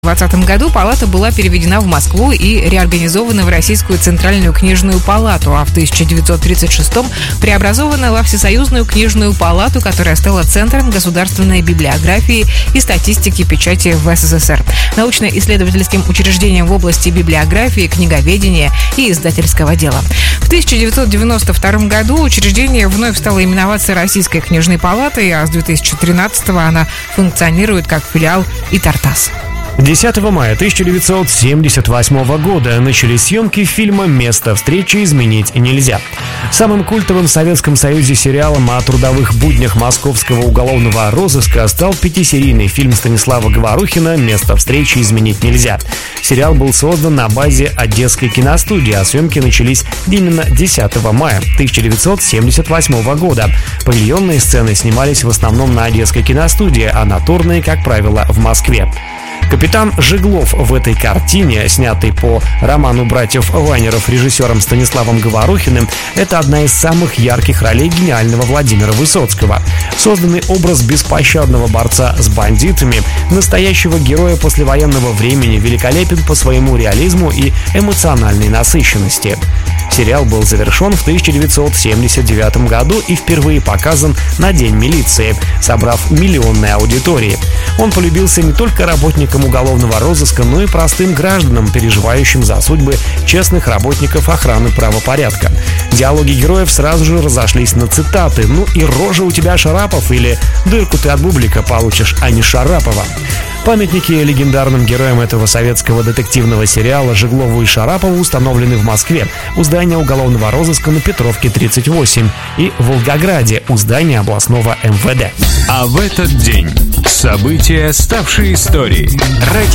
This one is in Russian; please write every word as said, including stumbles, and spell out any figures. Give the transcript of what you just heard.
В двадцатом году палата была переведена в Москву и реорганизована в Российскую Центральную книжную палату, а в тысяча девятьсот тридцать шестом преобразована во Всесоюзную книжную палату, которая стала центром государственной библиографии и статистики печати в СССР, научно-исследовательским учреждением в области библиографии, книговедения и издательского дела. В тысяча девятьсот девяносто втором году учреждение вновь стало именоваться Российской книжной палатой, а с две тысячи тринадцатого она функционирует как филиал ИТАРТАСС. десятого мая тысяча девятьсот семьдесят восьмого года начались съемки фильма «Место встречи изменить нельзя». Самым культовым в Советском Союзе сериалом о трудовых буднях московского уголовного розыска стал пятисерийный фильм Станислава Говорухина «Место встречи изменить нельзя». Сериал был создан на базе Одесской киностудии, а съемки начались именно десятого мая тысяча девятьсот семьдесят восьмого года. Павильонные сцены снимались в основном на Одесской киностудии, а натурные, как правило, в Москве. Капитан Жиглов в этой картине, снятой по роману братьев Вайнеров режиссером Станиславом Говорухиным, это одна из самых ярких ролей гениального Владимира Высоцкого. Созданный образ беспощадного борца с бандитами, настоящего героя послевоенного времени, великолепен по своему реализму и эмоциональной насыщенности. Сериал был завершен в тысяча девятьсот семьдесят девятом году и впервые показан на День милиции, собрав миллионные аудитории. Он полюбился не только работникам уголовного розыска, но и простым гражданам, переживающим за судьбы честных работников охраны правопорядка. Диалоги героев сразу же разошлись на цитаты: «Ну и рожа у тебя, Шарапов» или «Дырку ты от бублика получишь, а не Шарапова». Памятники легендарным героям этого советского детективного сериала Жиглову и Шарапову установлены в Москве у здания уголовного розыска на Петровке тридцать восемь и в Волгограде у здания областного эм вэ дэ. А в этот день события, ставшие историей.